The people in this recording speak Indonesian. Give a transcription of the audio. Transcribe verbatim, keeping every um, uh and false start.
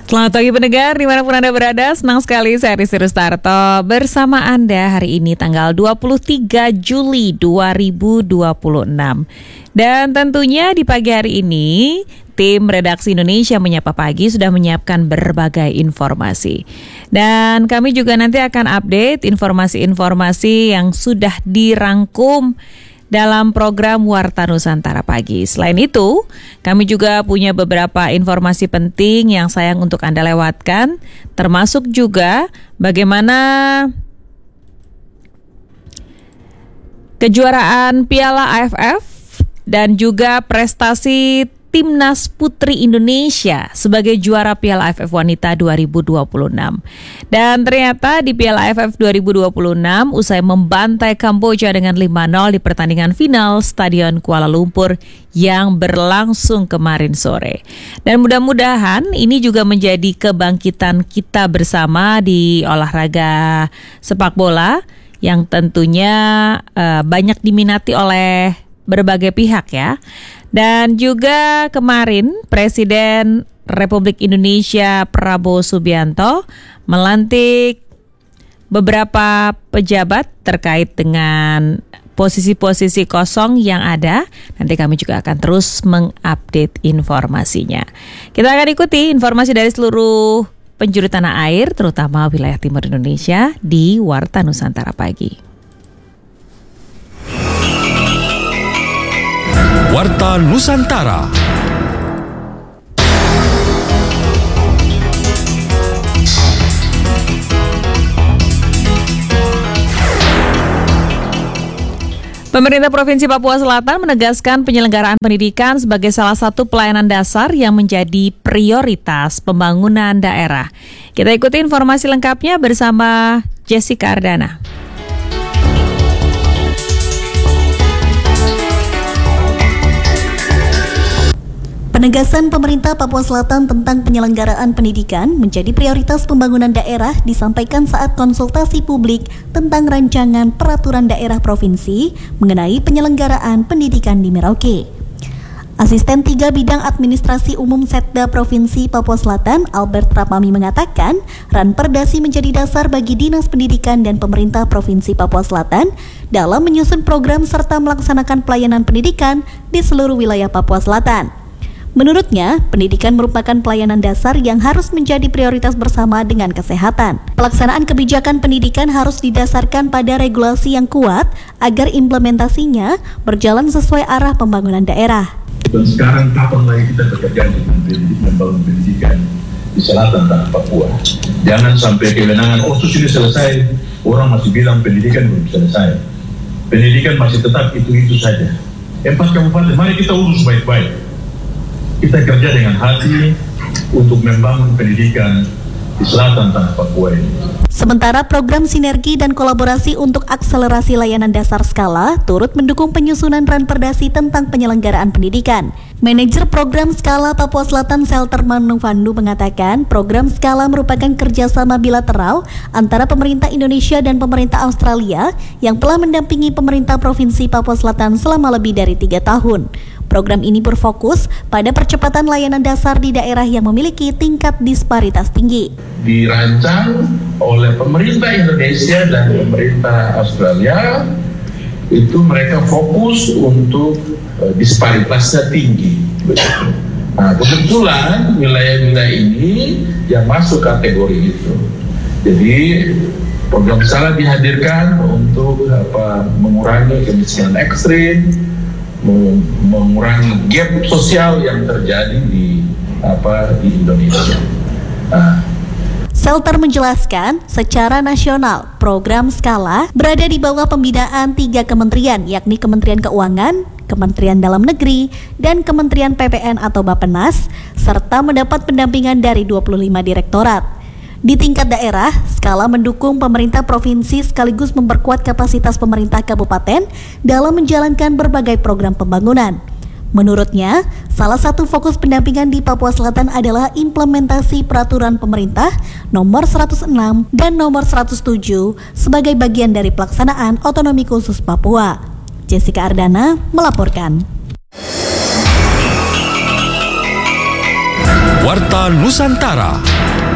Selamat pagi pendengar, dimanapun Anda berada, senang sekali saya Rizky Rustarto bersama Anda hari ini tanggal dua puluh tiga Juli dua ribu dua puluh enam. Dan tentunya di pagi hari ini, tim Redaksi Indonesia Menyapa Pagi sudah menyiapkan berbagai informasi. Dan kami juga nanti akan update informasi-informasi yang sudah dirangkum dalam program Warta Nusantara Pagi. Selain itu, kami juga punya beberapa informasi penting yang sayang untuk Anda lewatkan, termasuk juga bagaimana kejuaraan Piala A F F dan juga prestasi Timnas Putri Indonesia sebagai juara Piala A F F Wanita dua ribu dua puluh enam. Dan ternyata di Piala A F F dua ribu dua puluh enam usai membantai Kamboja dengan lima nol di pertandingan final Stadion Kuala Lumpur yang berlangsung kemarin sore. Dan mudah-mudahan ini juga menjadi kebangkitan kita bersama di olahraga sepak bola yang tentunya uh, banyak diminati oleh berbagai pihak ya. Dan juga kemarin Presiden Republik Indonesia Prabowo Subianto melantik beberapa pejabat terkait dengan posisi-posisi kosong yang ada. Nanti kami juga akan terus mengupdate informasinya. Kita akan ikuti informasi dari seluruh penjuru tanah air, terutama wilayah timur Indonesia di Warta Nusantara Pagi. Warta Nusantara. Pemerintah Provinsi Papua Selatan menegaskan penyelenggaraan pendidikan sebagai salah satu pelayanan dasar yang menjadi prioritas pembangunan daerah. Kita ikuti informasi lengkapnya bersama Jessica Ardana. Penegasan pemerintah Papua Selatan tentang penyelenggaraan pendidikan menjadi prioritas pembangunan daerah disampaikan saat konsultasi publik tentang rancangan peraturan daerah provinsi mengenai penyelenggaraan pendidikan di Merauke. Asisten tiga Bidang Administrasi Umum Setda Provinsi Papua Selatan, Albert Rapami mengatakan, Ranperdasi menjadi dasar bagi Dinas Pendidikan dan pemerintah Provinsi Papua Selatan dalam menyusun program serta melaksanakan pelayanan pendidikan di seluruh wilayah Papua Selatan. Menurutnya, pendidikan merupakan pelayanan dasar yang harus menjadi prioritas bersama dengan kesehatan. Pelaksanaan kebijakan pendidikan harus didasarkan pada regulasi yang kuat agar implementasinya berjalan sesuai arah pembangunan daerah. Dan sekarang kapan lagi kita bekerja dengan pendidikan, membangun pendidikan di selatan tanah Papua. Jangan sampai kewenangan, oh itu sudah selesai, orang masih bilang pendidikan belum selesai. Pendidikan masih tetap itu-itu saja. Empat kabupaten, mari kita urus baik-baik. Kita kerja dengan hati untuk membangun pendidikan di selatan tanah Papua ini. Sementara program sinergi dan kolaborasi untuk akselerasi layanan dasar skala turut mendukung penyusunan Ranperdasi tentang penyelenggaraan pendidikan. Manajer program skala Papua Selatan Selter Manufandu mengatakan program skala merupakan kerjasama bilateral antara pemerintah Indonesia dan pemerintah Australia yang telah mendampingi pemerintah Provinsi Papua Selatan selama lebih dari tiga tahun. Program ini berfokus pada percepatan layanan dasar di daerah yang memiliki tingkat disparitas tinggi. Dirancang oleh pemerintah Indonesia dan pemerintah Australia, itu mereka fokus untuk uh, disparitasnya tinggi. Nah, kebetulan wilayah-wilayah ini yang masuk kategori itu. Jadi program skala dihadirkan untuk apa, mengurangi kemiskinan ekstrim, mengurangi gap sosial yang terjadi di apa di Indonesia. Nah, Selter menjelaskan, secara nasional program skala berada di bawah pembinaan tiga kementerian, yakni Kementerian Keuangan, Kementerian Dalam Negeri, dan Kementerian P P N atau Bappenas, serta mendapat pendampingan dari dua puluh lima direktorat. Di tingkat daerah, skala mendukung pemerintah provinsi sekaligus memperkuat kapasitas pemerintah kabupaten dalam menjalankan berbagai program pembangunan. Menurutnya, salah satu fokus pendampingan di Papua Selatan adalah implementasi peraturan pemerintah nomor seratus enam dan nomor seratus tujuh sebagai bagian dari pelaksanaan otonomi khusus Papua. Jessica Ardana melaporkan. Warta Nusantara.